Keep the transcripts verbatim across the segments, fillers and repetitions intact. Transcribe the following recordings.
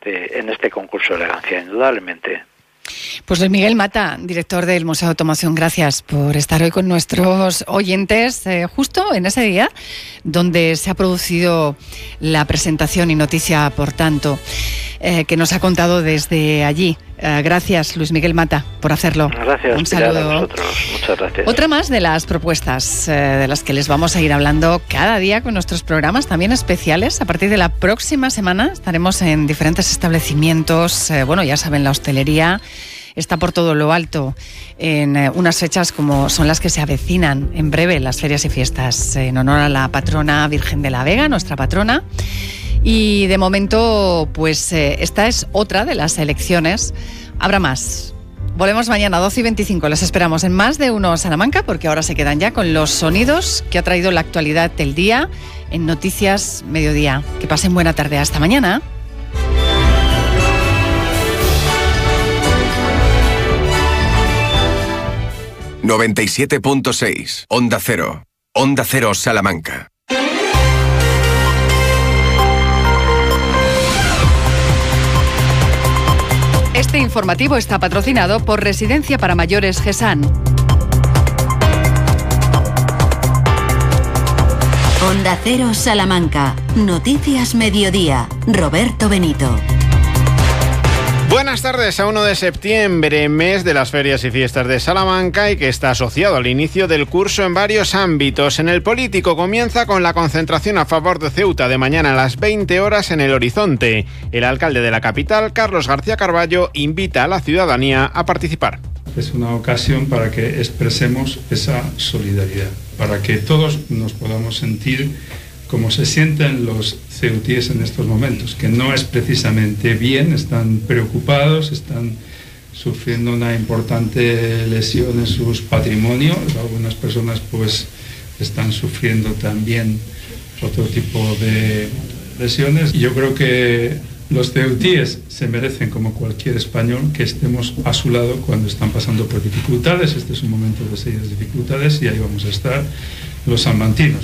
este en este concurso de elegancia, indudablemente. Pues Luis Miguel Mata, director del Museo de Automoción, gracias por estar hoy con nuestros oyentes, eh, justo en ese día donde se ha producido la presentación y noticia, por tanto, eh, que nos ha contado desde allí. Eh, gracias, Luis Miguel Mata, por hacerlo. Gracias, un Pilar, saludo. a vosotros. Muchas gracias. Otra más de las propuestas eh, de las que les vamos a ir hablando cada día con nuestros programas, también especiales. A partir de la próxima semana estaremos en diferentes establecimientos. Eh, bueno, ya saben, la hostelería está por todo lo alto en eh, unas fechas como son las que se avecinan en breve, las ferias y fiestas, en honor a la patrona Virgen de la Vega, nuestra patrona. Y de momento, pues eh, esta es otra de las elecciones. Habrá más. Volvemos mañana a doce y veinticinco. Les esperamos en Más de Uno Salamanca, porque ahora se quedan ya con los sonidos que ha traído la actualidad del día en Noticias Mediodía. Que pasen buena tarde. Hasta mañana. noventa y siete punto seis. Onda Cero. Onda Cero Salamanca. Este informativo está patrocinado por Residencia para Mayores GESAN. Onda Cero Salamanca. Noticias Mediodía. Roberto Benito. Buenas tardes. A uno de septiembre, mes de las ferias y fiestas de Salamanca, y que está asociado al inicio del curso en varios ámbitos. En el político comienza con la concentración a favor de Ceuta de mañana a las veinte horas en El Horizonte. El alcalde de la capital, Carlos García Carballo, invita a la ciudadanía a participar. Es una ocasión para que expresemos esa solidaridad, para que todos nos podamos sentir como se sienten los ceutíes en estos momentos, que no es precisamente bien, están preocupados, están sufriendo una importante lesión en sus patrimonios, algunas personas pues están sufriendo también otro tipo de lesiones. Y yo creo que los ceutíes se merecen, como cualquier español, que estemos a su lado cuando están pasando por dificultades. Este es un momento de serias dificultades y ahí vamos a estar los salmantinos.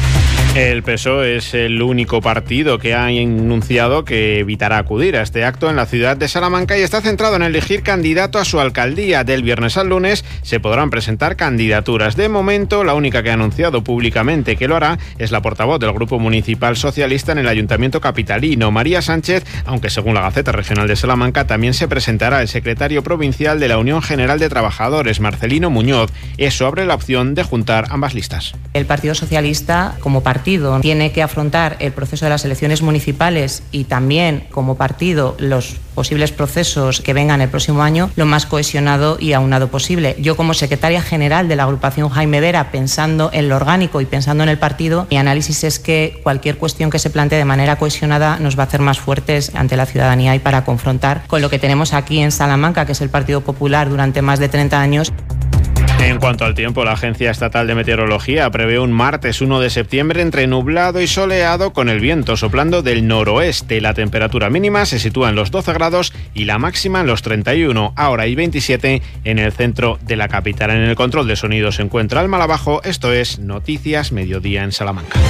El P S O E es el único partido que ha anunciado que evitará acudir a este acto en la ciudad de Salamanca y está centrado en elegir candidato a su alcaldía. Del viernes al lunes se podrán presentar candidaturas. De momento, la única que ha anunciado públicamente que lo hará es la portavoz del Grupo Municipal Socialista en el Ayuntamiento capitalino, María Sánchez, aunque según la Gaceta Regional de Salamanca también se presentará el secretario provincial de la Unión General de Trabajadores, Marcelino Muñoz. Eso abre la opción de juntar ambas listas. El Partido Socialista, como partido, tiene que afrontar el proceso de las elecciones municipales y también, como partido, los posibles procesos que vengan el próximo año lo más cohesionado y aunado posible. Yo, como secretaria general de la agrupación Jaime Vera, pensando en lo orgánico y pensando en el partido, mi análisis es que cualquier cuestión que se plantee de manera cohesionada nos va a hacer más fuertes ante la ciudadanía y para confrontar con lo que tenemos aquí en Salamanca, que es el Partido Popular durante más de treinta años. En cuanto al tiempo, la Agencia Estatal de Meteorología prevé un martes uno de septiembre entre nublado y soleado, con el viento soplando del noroeste. La temperatura mínima se sitúa en los doce grados y la máxima en los treinta y uno, ahora hay veintisiete en el centro de la capital. En el control de sonido se encuentra Alma Abajo. Esto es Noticias Mediodía en Salamanca.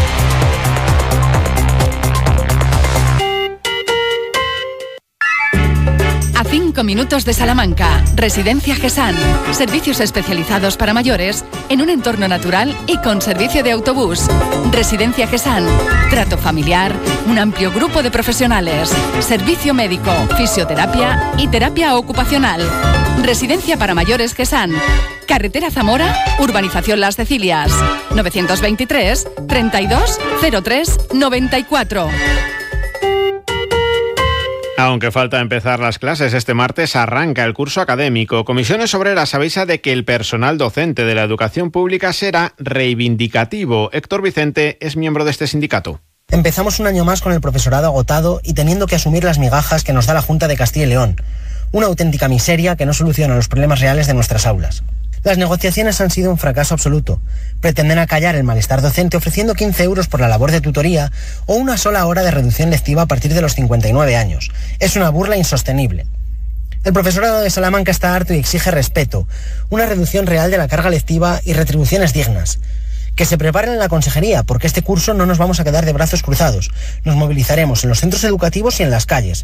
Cinco minutos de Salamanca, Residencia GESAN. Servicios especializados para mayores en un entorno natural y con servicio de autobús. Residencia GESAN. Trato familiar, un amplio grupo de profesionales. Servicio médico, fisioterapia y terapia ocupacional. Residencia para mayores GESAN. Carretera Zamora, Urbanización Las Cecilias. novecientos veintitrés, treinta y dos, cero tres, noventa y cuatro. Aunque falta empezar las clases, este martes arranca el curso académico. Comisiones Obreras avisa de que el personal docente de la educación pública será reivindicativo. Héctor Vicente es miembro de este sindicato. Empezamos un año más con el profesorado agotado y teniendo que asumir las migajas que nos da la Junta de Castilla y León. Una auténtica miseria que no soluciona los problemas reales de nuestras aulas. Las negociaciones han sido un fracaso absoluto. Pretenden acallar el malestar docente ofreciendo quince euros por la labor de tutoría o una sola hora de reducción lectiva a partir de los cincuenta y nueve años. Es una burla insostenible. El profesorado de Salamanca está harto y exige respeto, una reducción real de la carga lectiva y retribuciones dignas. Que se preparen en la consejería, porque este curso no nos vamos a quedar de brazos cruzados. Nos movilizaremos en los centros educativos y en las calles.